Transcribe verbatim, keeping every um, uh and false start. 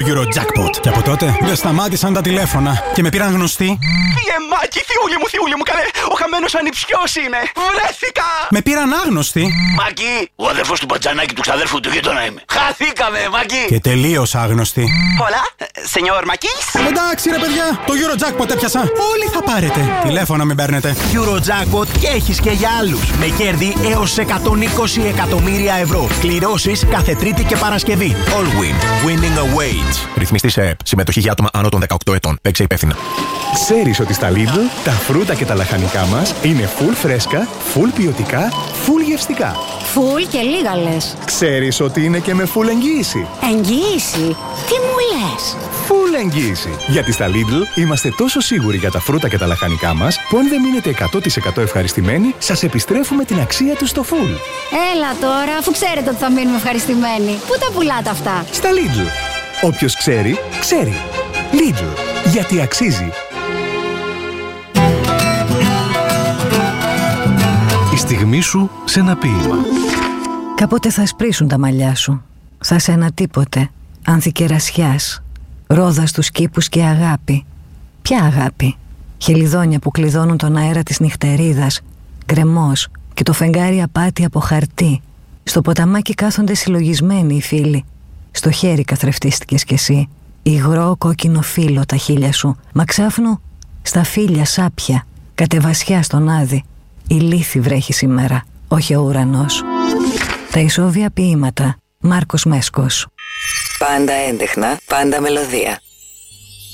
Eurojackpot. Και από τότε δεν σταμάτησαν τα τηλέφωνα και με πήραν γνωστοί. Θιεμάκι, θιούλη μου, θιούλη μου, καλέ. Ο χαμένος ανιψιός είναι. Βρέθηκα. Με πήραν άγνωστοι. Μάκη, ο αδερφός του Μπατζανάκη του ξαδέρφου του γείτονα είμαι. Χαθήκαμε, Μάκη. Και τελείως άγνωστοι. Πολλά, σενιόρ Μακής. Εντάξει ρε παιδιά, το Eurojackpot έπιασα. Όλοι θα πάρετε. Τηλέφωνα μην παίρνετε. Eurojackpot και έχεις και για άλλους. Με κέρδη έως εκατόν είκοσι εκατομμύρια ευρώ. Κληρώσεις κάθε Τρίτη και Παρασκευή. Allwin. Winning awaits. Ρυθμιστής ΕΕΠ. Συμμετοχή για άτομα άνω των δεκαοκτώ ετών. Παίξε υπεύθυνα. Ξέρεις ότι στα Lidl τα φρούτα και τα λαχανικά μας είναι full φρέσκα, full ποιοτικά, full γευστικά. Φουλ και λίγα λες. Ξέρεις ότι είναι και με full εγγύηση. Εγγύηση? Τι μου λες? Full εγγύηση. Γιατί στα Lidl είμαστε τόσο σίγουροι για τα φρούτα και τα λαχανικά μας που αν δεν μείνετε εκατό τοις εκατό ευχαριστημένοι, σας επιστρέφουμε την αξία τους στο full. Έλα τώρα, αφού ξέρετε ότι θα μείνουμε ευχαριστημένοι. Πού τα πουλάτε αυτά? Στα Lidl. Όποιος ξέρει, ξέρει. Lidl. Γιατί αξίζει. Η στιγμή σου σε ένα ποίημα. Κάποτε θα σπρίσουν τα μαλλιά σου. Θα σε ένα τίποτε, ανθικερασιάς, ρόδα στους κήπους και αγάπη. Ποια αγάπη? Χελιδόνια που κλειδώνουν τον αέρα της νυχτερίδας, γκρεμός και το φεγγάρι απάτη από χαρτί. Στο ποταμάκι κάθονται συλλογισμένοι οι φίλοι. Στο χέρι καθρεφτίστηκες κι εσύ. Υγρό κόκκινο φύλλο τα χείλια σου, μα ξάφνου στα φύλλα σάπια, κατεβασιά στον άδει. Η λύθη βρέχει σήμερα, όχι ο ουρανός. Τα ισόβια ποίηματα. Μάρκος Μέσκος. Πάντα έντεχνα, πάντα μελωδία.